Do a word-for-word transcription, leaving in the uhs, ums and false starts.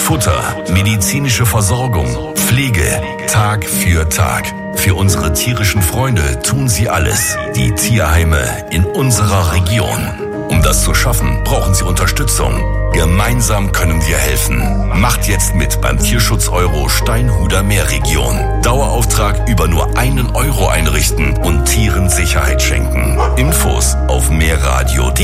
Futter, medizinische Versorgung, Pflege, Tag für Tag. Für unsere tierischen Freunde tun sie alles. Die Tierheime in unserer Region. Um das zu schaffen, brauchen sie Unterstützung. Gemeinsam können wir helfen. Macht jetzt mit beim Tierschutz-Euro Steinhuder Meerregion. Dauerauftrag über nur einen Euro einrichten und Tieren Sicherheit schenken. Infos auf meerradio punkt de.